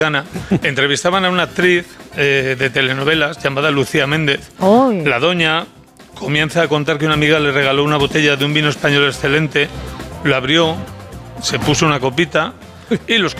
entrevistaban a una actriz de telenovelas llamada Lucía Méndez. ¡Ay! La doña comienza a contar que una amiga le regaló una botella de un vino español excelente, lo abrió, se puso una copita y los